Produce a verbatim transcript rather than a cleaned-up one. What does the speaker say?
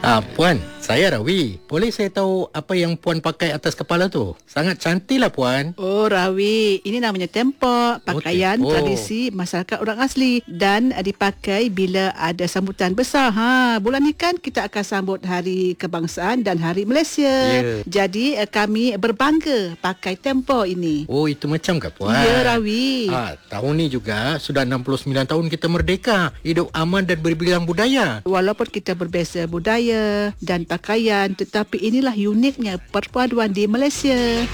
Ah, Puan, saya Rawi. Boleh saya tahu apa yang Puan pakai atas kepala tu? Sangat cantik lah, Puan. Oh Rawi, ini namanya tempok, pakaian tempo. tradisi masyarakat orang asli dan uh, dipakai bila ada sambutan besar. Ha, bulan ni kan kita akan sambut Hari Kebangsaan dan Hari Malaysia. Ya. Jadi uh, kami berbangga pakai tempok ini. Oh, itu macam ke, Puan? Ya Rawi. Ah, tahun ni juga sudah enam puluh sembilan tahun kita merdeka. Hidup aman dan berbilang budaya. Walaupun kita berbeza budaya dan pakaian, tetapi inilah uniknya perpaduan di Malaysia.